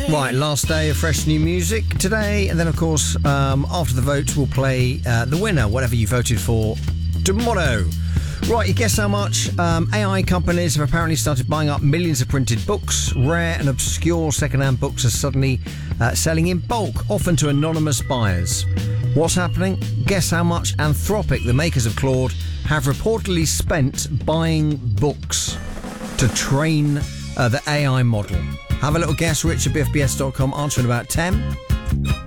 Right, last day of fresh new music today, and then of course after the vote we'll play the winner, whatever you voted for, tomorrow. Right, you guess how much? AI companies have apparently started buying up millions of printed books. Rare and obscure second-hand books are suddenly selling in bulk, often to anonymous buyers. What's happening? Guess how much Anthropic, the makers of Claude, have reportedly spent buying books to train the AI model. Have a little guess, Rich at BFBS.com. Answer in about 10.